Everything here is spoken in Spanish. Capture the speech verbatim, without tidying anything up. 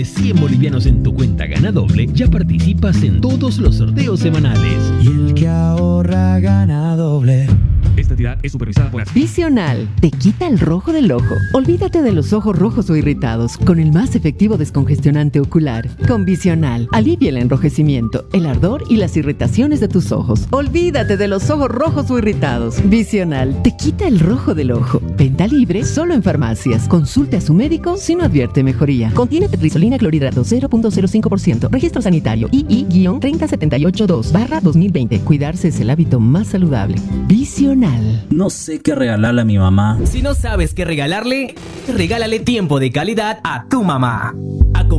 cien bolivianos en tu cuenta Gana Doble, ya participas en todos los sorteos semanales. Y el que ahorra gana doble. Esta entidad es supervisada por... Visional te quita el rojo del ojo. Olvídate de los ojos rojos o irritados con el más efectivo descongestionante ocular. Con Visional, alivia el enrojecimiento, el ardor y las irritaciones de tus ojos. Olvídate de los ojos rojos o irritados. Visional te quita el rojo del ojo. Venta libre solo en farmacias. Consulte a su médico si no advierte mejoría. Contiene tetrisolina clorhidrato cero punto cero cinco por ciento. Registro sanitario I I tres cero siete ocho dos barra dos mil veinte. Cuidarse es el hábito más saludable. Visional. No sé qué regalarle a mi mamá. Si no sabes qué regalarle, regálale tiempo de calidad a tu mamá.